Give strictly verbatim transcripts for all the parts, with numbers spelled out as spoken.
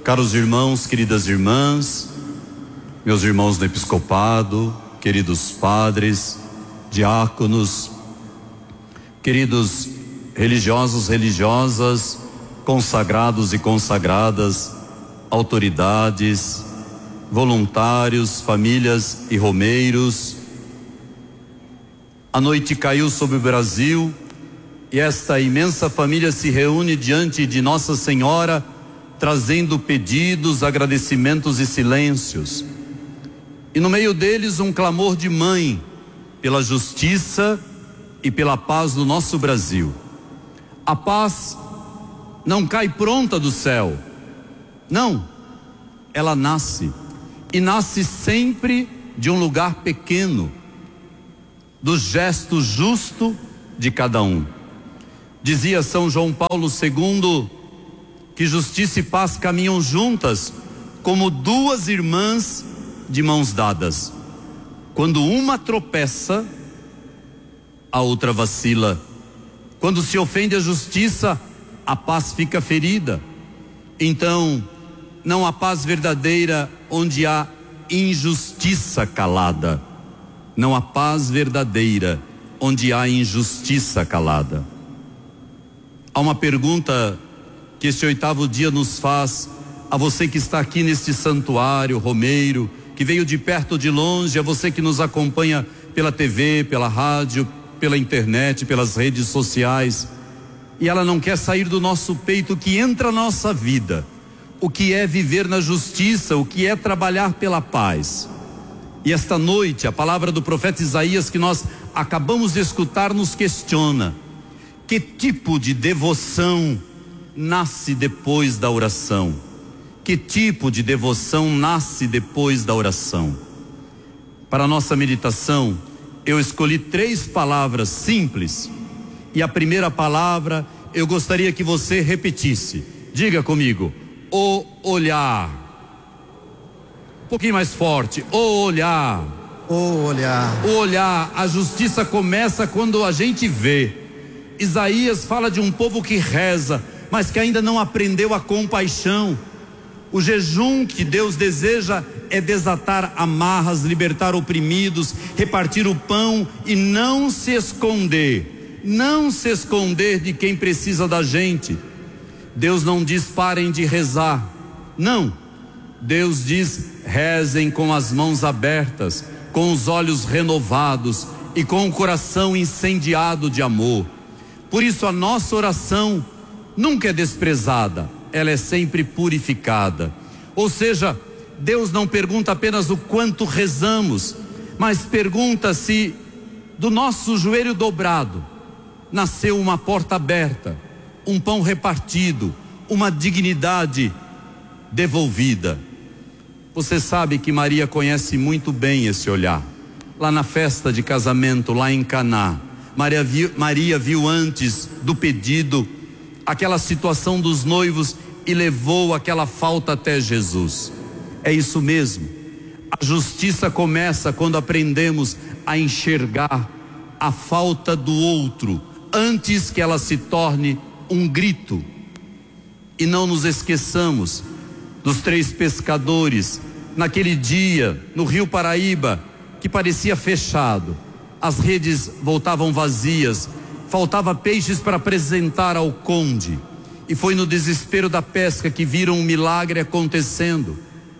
Caros irmãos, queridas irmãs, meus irmãos do episcopado, queridos padres, diáconos, queridos religiosos, religiosas, consagrados e consagradas, autoridades, voluntários, famílias e romeiros. A noite caiu sobre o Brasil e esta imensa família se reúne diante de Nossa Senhora, trazendo pedidos, agradecimentos e silêncios. E no meio deles um clamor de mãe pela justiça e pela paz do nosso Brasil. A paz não cai pronta do céu. Não, ela nasce. E nasce sempre de um lugar pequeno, do gesto justo de cada um. Dizia São João Paulo segundo que justiça e paz caminham juntas como duas irmãs de mãos dadas. Quando uma tropeça, a outra vacila. Quando se ofende a justiça, a paz fica ferida. Então, não há paz verdadeira onde há injustiça calada. Não há paz verdadeira onde há injustiça calada. Há uma pergunta que este oitavo dia nos faz a você que está aqui neste santuário, romeiro, que veio de perto ou de longe, a você que nos acompanha pela T V, pela rádio, pela internet, pelas redes sociais, e ela não quer sair do nosso peito, o que entra na nossa vida, o que é viver na justiça, o que é trabalhar pela paz. E esta noite, a palavra do profeta Isaías que nós acabamos de escutar nos questiona: que tipo de devoção nasce depois da oração? Que tipo de devoção nasce depois da oração? Para a nossa meditação, eu escolhi três palavras simples. E a primeira palavra, eu gostaria que você repetisse. Diga comigo: o olhar. Um pouquinho mais forte. O olhar. O olhar. O olhar. A justiça começa quando a gente vê. Isaías fala de um povo que reza, mas que ainda não aprendeu a compaixão. O jejum que Deus deseja é desatar amarras, libertar oprimidos, repartir o pão e não se esconder, não se esconder de quem precisa da gente. Deus não diz parem de rezar, não. Deus diz rezem com as mãos abertas, com os olhos renovados e com o coração incendiado de amor. Por isso a nossa oração nunca é desprezada, ela é sempre purificada. Ou seja, Deus não pergunta apenas o quanto rezamos, mas pergunta se do nosso joelho dobrado nasceu uma porta aberta, um pão repartido, uma dignidade devolvida. Você sabe que Maria conhece muito bem esse olhar. Lá na festa de casamento, lá em Caná, Maria viu, Maria viu antes do pedido aquela situação dos noivos e levou aquela falta até Jesus. É isso mesmo. A justiça começa quando aprendemos a enxergar a falta do outro antes que ela se torne um grito. E não nos esqueçamos dos três pescadores naquele dia no Rio Paraíba, que parecia fechado, as redes voltavam vazias, faltava peixes para apresentar ao conde. E foi no desespero da pesca que viram um milagre acontecendo.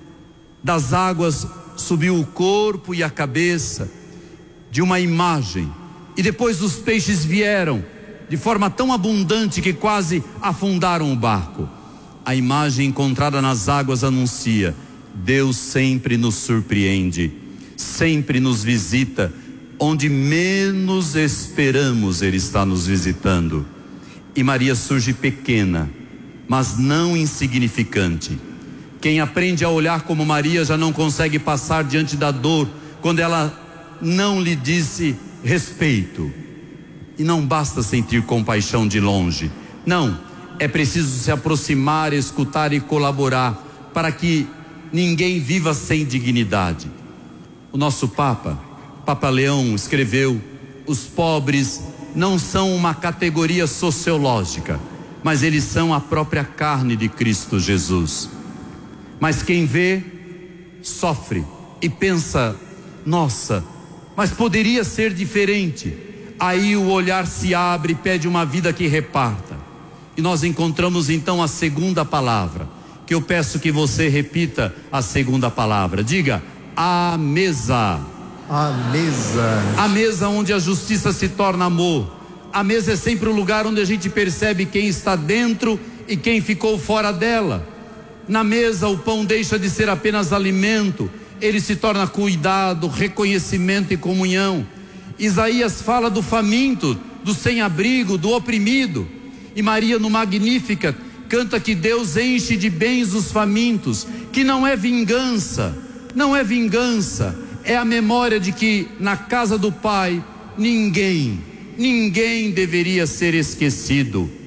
Das águas subiu o corpo e a cabeça de uma imagem, e depois os peixes vieram de forma tão abundante que quase afundaram o barco. A imagem encontrada nas águas anuncia: Deus sempre nos surpreende, sempre nos visita, onde menos esperamos Ele está nos visitando. E Maria surge pequena, mas não insignificante. Quem aprende a olhar como Maria já não consegue passar diante da dor quando ela não lhe disse respeito. E não basta sentir compaixão de longe, não, é preciso se aproximar, escutar e colaborar para que ninguém viva sem dignidade. O nosso Papa, Papa Leão, escreveu: os pobres não são uma categoria sociológica, mas eles são a própria carne de Cristo Jesus. Mas quem vê, sofre e pensa: nossa, mas poderia ser diferente. Aí o olhar se abre e pede uma vida que reparta. E nós encontramos então a segunda palavra, que eu peço que você repita a segunda palavra. Diga: a mesa. A mesa. A mesa onde a justiça se torna amor. A mesa é sempre o lugar onde a gente percebe quem está dentro e quem ficou fora dela. Na mesa o pão deixa de ser apenas alimento, ele se torna cuidado, reconhecimento e comunhão. Isaías fala do faminto, do sem-abrigo, do oprimido. E Maria no Magnífica canta que Deus enche de bens os famintos, que não é vingança, não é vingança, é a memória de que na casa do Pai ninguém, ninguém deveria ser esquecido.